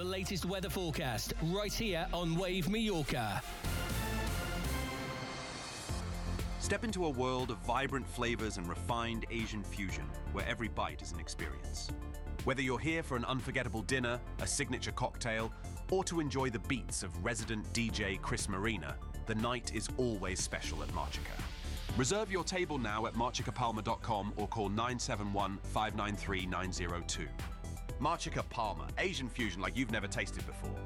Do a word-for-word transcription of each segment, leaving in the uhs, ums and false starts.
latest weather forecast right here on Wave Mallorca. Step into a world of vibrant flavors and refined Asian fusion, where every bite is an experience. Whether you're here for an unforgettable dinner, a signature cocktail, or to enjoy the beats of resident D J Chris Marina, the night is always special at Marchica. Reserve your table now at marchica palma dot com or call nine seven one, five nine three, nine zero two. Marchica Palma, Asian fusion like you've never tasted before.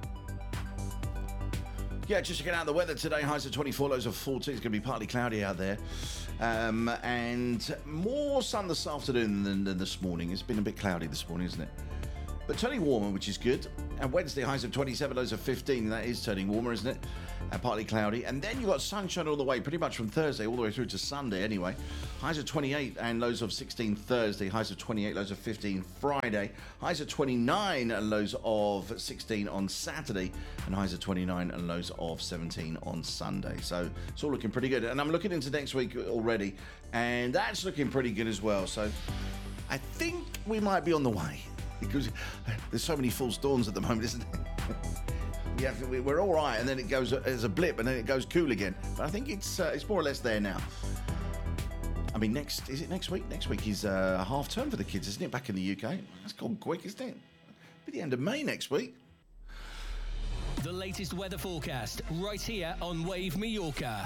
Yeah, just checking out the weather today. Highs of twenty-four, lows of fourteen. It's going to be partly cloudy out there. Um, and more sun this afternoon than, than this morning. It's been a bit cloudy this morning, isn't it? But turning warmer, which is good. And Wednesday, highs of twenty-seven, lows of fifteen. That is turning warmer, isn't it? And partly cloudy. And then you've got sunshine all the way, pretty much from Thursday all the way through to Sunday anyway. Highs of twenty-eight and lows of sixteen Thursday. Highs of twenty-eight, lows of fifteen Friday. Highs of twenty-nine and lows of sixteen on Saturday. And highs of twenty-nine and lows of seventeen on Sunday. So it's all looking pretty good. And I'm looking into next week already. And that's looking pretty good as well. So I think we might be on the way. Because there's so many false dawns at the moment, isn't it? Yeah, we're all right, and then it goes as a blip, and then it goes cool again. But I think it's uh, it's more or less there now. I mean, next is it next week? Next week is uh, half term for the kids, isn't it? Back in the U K, that's gone quick, isn't it? It'll be the end of May next week. The latest weather forecast right here on Wave Mallorca.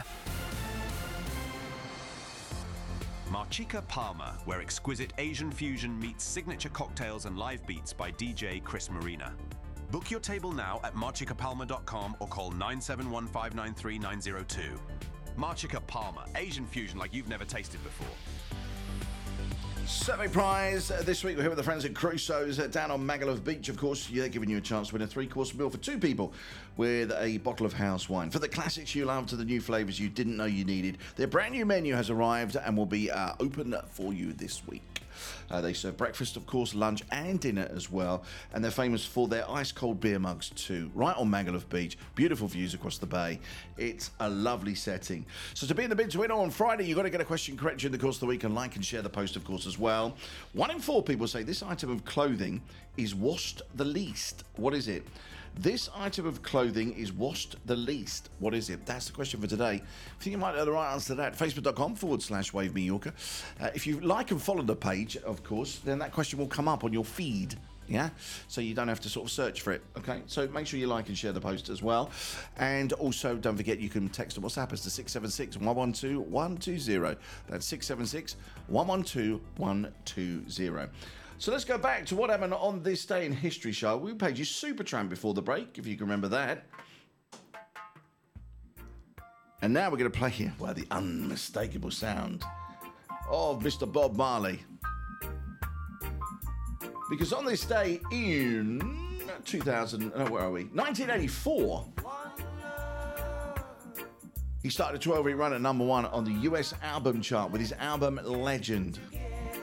Marchica Palma, where exquisite Asian fusion meets signature cocktails and live beats by D J Chris Marina. Book your table now at marchica palma dot com or call nine seven one, five nine three, nine zero two. Marchica Palma, Asian fusion like you've never tasted before. Survey prize uh, this week. We're here with the friends at Crusoe's uh, down on Magaluf Beach. Of course, they're giving you a chance to win a three-course meal for two people with a bottle of house wine. For the classics you love to the new flavours you didn't know you needed, their brand new menu has arrived and will be uh, open for you this week. Uh, they serve breakfast, of course, lunch and dinner as well. And they're famous for their ice-cold beer mugs too. Right on Magaluf Beach. Beautiful views across the bay. It's a lovely setting. So to be in the bid to win on Friday, you've got to get a question correct during the course of the week and like and share the post, of course, as well. One in four people say this item of clothing is washed the least. What is it? This item of clothing is washed the least. What is it? That's the question for today. If you think you might know the right answer to that, facebook.com forward slash Wave Mallorca. Uh, if you like and follow the page, of course, then that question will come up on your feed. Yeah, so you don't have to sort of search for it. Okay, so make sure you like and share the post as well. And also, don't forget you can text or WhatsApp us to six seven six, one one two, one two zero. That's six seven six, one one two, one two zero. So let's go back to what happened on this day in history, show. We played you Supertramp before the break, if you can remember that. And now we're going to play here, well, the unmistakable sound of Mister Bob Marley. Because on this day in two thousand, no, where are we? nineteen eighty-four, he started a twelve-week run at number one on the U S album chart with his album Legend.